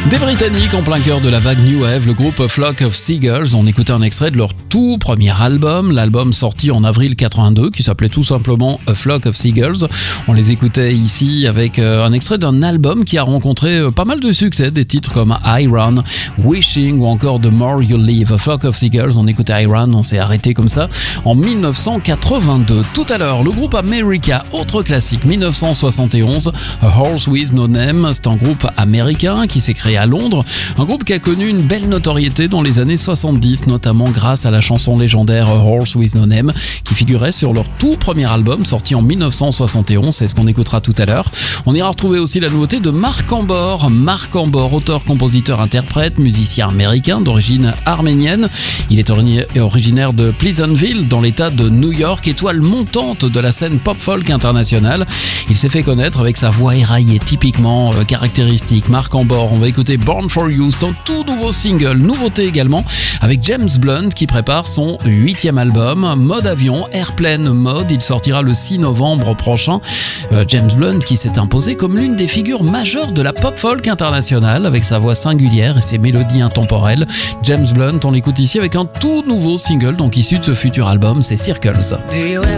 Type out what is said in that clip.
Des Britanniques en plein cœur de la vague New Wave, le groupe Flock of Seagulls. On écoutait un extrait de leur tout premier album, l'album sorti en avril 82, qui s'appelait tout simplement A Flock of Seagulls. On les écoutait ici avec un extrait d'un album qui a rencontré pas mal de succès, des titres comme I Run, Wishing ou encore The More You Live. A Flock of Seagulls, on écoutait I Run, on s'est arrêté comme ça en 1982. Tout à l'heure, le groupe America, autre classique, 1971, A Horse With No Name. C'est un groupe américain qui s'est créé à Londres, un groupe qui a connu une belle notoriété dans les années 70, notamment grâce à la chanson légendaire A Horse With No Name, qui figurait sur leur tout premier album sorti en 1971, c'est ce qu'on écoutera tout à l'heure. On ira retrouver aussi la nouveauté de Marc Ambor. Marc Ambor, auteur, compositeur, interprète, musicien américain d'origine arménienne. Il est originaire de Pleasantville, dans l'état de New York, étoile montante de la scène pop-folk internationale. Il s'est fait connaître avec sa voix éraillée typiquement caractéristique. Marc Ambor, on va écouter Born For You, c'est un tout nouveau single, nouveauté également, avec James Blunt qui prépare son 8e album, Mode Avion, Airplane Mode. Il sortira le 6 novembre prochain. James Blunt qui s'est imposé comme l'une des figures majeures de la pop-folk internationale avec sa voix singulière et ses mélodies intemporelles. James Blunt, on l'écoute ici avec un tout nouveau single, donc issu de ce futur album, c'est Circles.